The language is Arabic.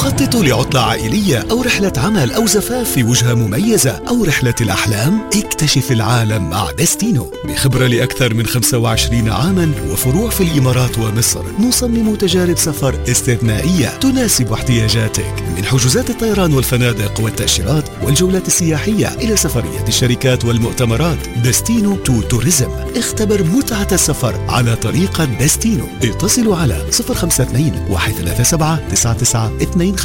تخطط لعطلة عائلية أو رحلة عمل أو زفاف في وجهة مميزة أو رحلة الأحلام؟ اكتشف العالم مع دستينو. بخبرة لأكثر من 25 عاما وفروع في الإمارات ومصر، نصمم تجارب سفر استثنائية تناسب احتياجاتك، من حجوزات الطيران والفنادق والتأشيرات والجولات السياحية إلى سفرية الشركات والمؤتمرات. دستينو تو توريزم. اختبر متعة السفر على طريقة دستينو. اتصلوا على 052 137 9925